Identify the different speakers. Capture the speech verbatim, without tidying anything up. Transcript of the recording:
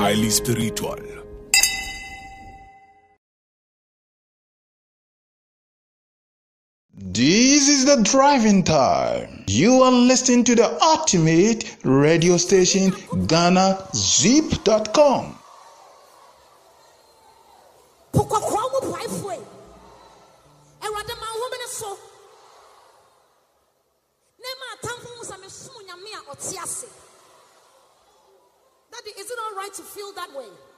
Speaker 1: highly spiritual. This is the driving time. You are listening to the ultimate radio station, Ghana Zip dot com.
Speaker 2: Daddy, is it all right to feel that way?